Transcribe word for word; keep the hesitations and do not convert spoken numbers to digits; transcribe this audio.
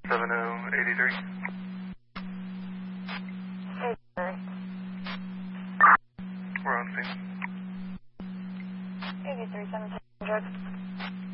seven oh eight three. eighty-three. We're on scene. eighty-three, seventeen hundred.